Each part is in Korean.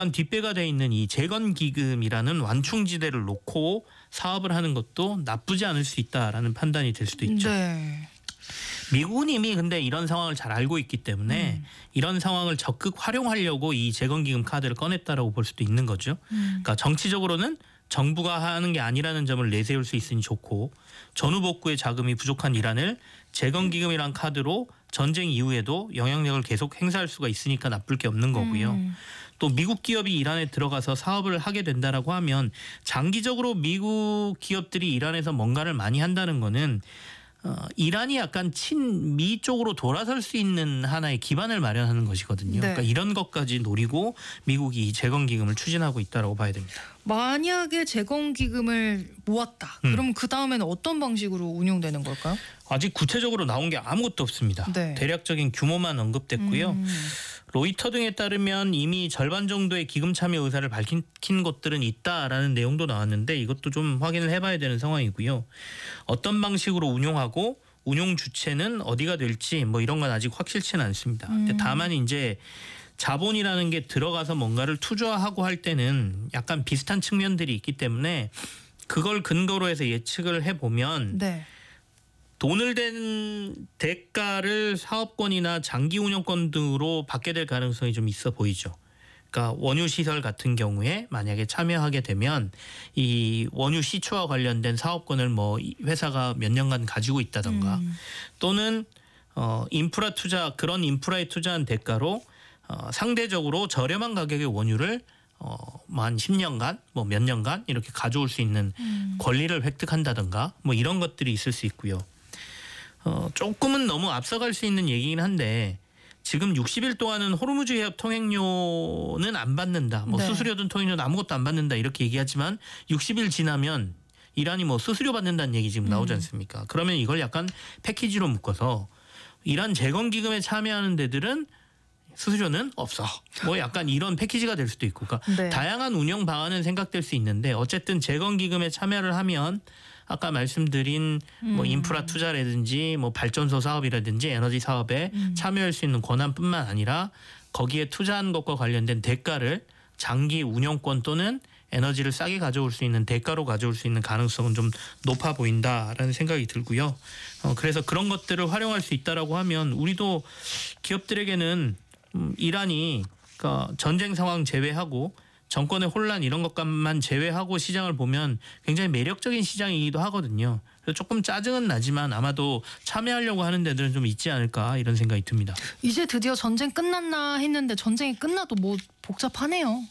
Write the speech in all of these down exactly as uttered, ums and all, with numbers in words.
뒷배가 돼 있는 이 재건기금이라는 완충지대를 놓고 사업을 하는 것도 나쁘지 않을 수 있다라는 판단이 될 수도 있죠. 네. 미국은 이미 근데 이런 상황을 잘 알고 있기 때문에 음. 이런 상황을 적극 활용하려고 이 재건기금 카드를 꺼냈다라고 볼 수도 있는 거죠. 음. 그러니까 정치적으로는 정부가 하는 게 아니라는 점을 내세울 수 있으니 좋고 전후복구의 자금이 부족한 이란을 재건기금이란 카드로 전쟁 이후에도 영향력을 계속 행사할 수가 있으니까 나쁠 게 없는 거고요. 음. 또 미국 기업이 이란에 들어가서 사업을 하게 된다라고 하면 장기적으로 미국 기업들이 이란에서 뭔가를 많이 한다는 거는 어, 이란이 약간 친미 쪽으로 돌아설 수 있는 하나의 기반을 마련하는 것이거든요. 네. 그러니까 이런 것까지 노리고 미국이 이 재건기금을 추진하고 있다고 봐야 됩니다. 만약에 재건기금을 모았다. 음. 그럼 그 다음에는 어떤 방식으로 운용되는 걸까요? 아직 구체적으로 나온 게 아무것도 없습니다. 네. 대략적인 규모만 언급됐고요. 음. 로이터 등에 따르면 이미 절반 정도의 기금 참여 의사를 밝힌 곳들은 있다라는 내용도 나왔는데 이것도 좀 확인을 해봐야 되는 상황이고요. 어떤 방식으로 운용하고 운용 주체는 어디가 될지 뭐 이런 건 아직 확실치는 않습니다. 음. 근데 다만 이제 자본이라는 게 들어가서 뭔가를 투자하고 할 때는 약간 비슷한 측면들이 있기 때문에 그걸 근거로 해서 예측을 해보면 네. 돈을 댄 대가를 사업권이나 장기 운영권 등으로 받게 될 가능성이 좀 있어 보이죠. 그러니까 원유 시설 같은 경우에 만약에 참여하게 되면 이 원유 시추와 관련된 사업권을 뭐 회사가 몇 년간 가지고 있다던가 음. 또는 어 인프라 투자 그런 인프라에 투자한 대가로 어 상대적으로 저렴한 가격의 원유를 어, 한 십 년간 뭐 몇 년간 이렇게 가져올 수 있는 음. 권리를 획득한다던가 뭐 이런 것들이 있을 수 있고요. 어, 조금은 너무 앞서갈 수 있는 얘기긴 한데 지금 육십 일 동안은 호르무즈 해협 통행료는 안 받는다. 뭐 네. 수수료든 통행료든 아무것도 안 받는다 이렇게 얘기하지만 육십 일 지나면 이란이 뭐 수수료 받는다는 얘기 지금 나오지 않습니까? 음. 그러면 이걸 약간 패키지로 묶어서 이란 재건기금에 참여하는 데들은 수수료는 없어. 뭐 약간 이런 패키지가 될 수도 있고 그러니까 네. 다양한 운영 방안은 생각될 수 있는데 어쨌든 재건기금에 참여를 하면 아까 말씀드린 음. 뭐 인프라 투자라든지 뭐 발전소 사업이라든지 에너지 사업에 음. 참여할 수 있는 권한뿐만 아니라 거기에 투자한 것과 관련된 대가를 장기 운영권 또는 에너지를 싸게 가져올 수 있는 대가로 가져올 수 있는 가능성은 좀 높아 보인다라는 생각이 들고요. 어, 그래서 그런 것들을 활용할 수 있다라고 하면 우리도 기업들에게는 음, 이란이 그러니까 전쟁 상황 제외하고 정권의 혼란 이런 것만 제외하고 시장을 보면 굉장히 매력적인 시장이기도 하거든요. 그래서 조금 짜증은 나지만 아마도 참여하려고 하는 데들은 좀 있지 않을까 이런 생각이 듭니다. 이제 드디어 전쟁 끝났나 했는데 전쟁이 끝나도 뭐 복잡하네요.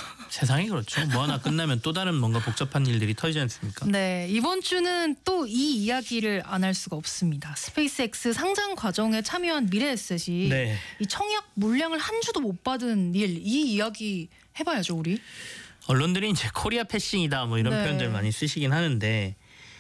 세상이 그렇죠. 뭐 하나 끝나면 또 다른 뭔가 복잡한 일들이 터지지 않습니까? 네, 이번 주는 또 이 이야기를 안 할 수가 없습니다. 스페이스X 상장 과정에 참여한 미래에셋이 네. 이 청약 물량을 한 주도 못 받은 일, 이 이야기 해봐야죠, 우리. 언론들이 이제 코리아 패싱이다 뭐 이런 네. 표현들 많이 쓰시긴 하는데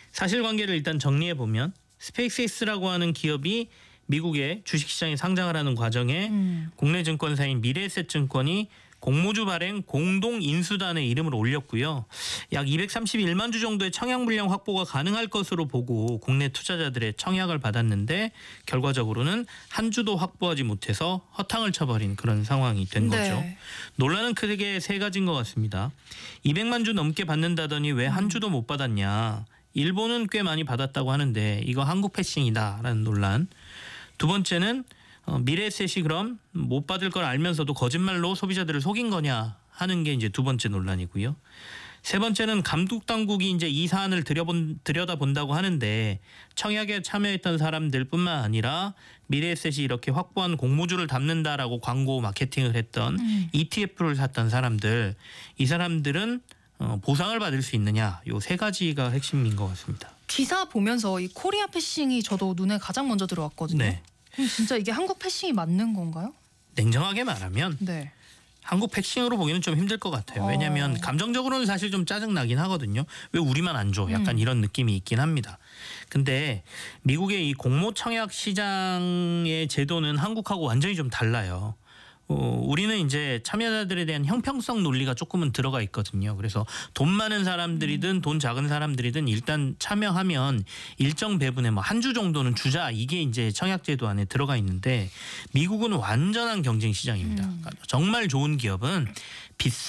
사실관계를 일단 정리해 보면 스페이스X라고 하는 기업이 미국의 주식시장에 상장을 하는 과정에 음. 국내 증권사인 미래에셋 증권이 공모주 발행 공동 인수단의 이름을 올렸고요. 약 이백삼십일만 주 정도의 청약 물량 확보가 가능할 것으로 보고 국내 투자자들의 청약을 받았는데 결과적으로는 한 주도 확보하지 못해서 허탕을 쳐버린 그런 상황이 된 네. 거죠. 논란은 크게 세 가지인 것 같습니다. 이백만 주 넘게 받는다더니 왜 한 주도 못 받았냐. 일본은 꽤 많이 받았다고 하는데 이거 한국 패싱이다라는 논란. 두 번째는 어, 미래에셋이 그럼 못 받을 걸 알면서도 거짓말로 소비자들을 속인 거냐 하는 게 이제 두 번째 논란이고요. 세 번째는 감독 당국이 이제 이 사안을 들여본, 들여다본다고 하는데 청약에 참여했던 사람들뿐만 아니라 미래에셋이 이렇게 확보한 공모주를 담는다라고 광고 마케팅을 했던 음. 이티에프를 샀던 사람들 이 사람들은 어, 보상을 받을 수 있느냐 요 세 가지가 핵심인 것 같습니다. 기사 보면서 이 코리아 패싱이 저도 눈에 가장 먼저 들어왔거든요. 네. 그럼 진짜 이게 한국 패싱이 맞는 건가요? 냉정하게 말하면 네. 한국 패싱으로 보기는 좀 힘들 것 같아요. 왜냐하면 어... 감정적으로는 사실 좀 짜증나긴 하거든요. 왜 우리만 안 줘? 약간 음. 이런 느낌이 있긴 합니다. 근데 미국의 이 공모 청약 시장의 제도는 한국하고 완전히 좀 달라요. 어, 우리는 이제 참여자들에 대한 형평성 논리가 조금은 들어가 있거든요. 그래서 돈 많은 사람들이든 돈 작은 사람들이든 일단 참여하면 일정 배분에 뭐 한 주 정도는 주자, 이게 이제 청약제도 안에 들어가 있는데 미국은 완전한 경쟁 시장입니다. 음. 정말 좋은 기업은 비싼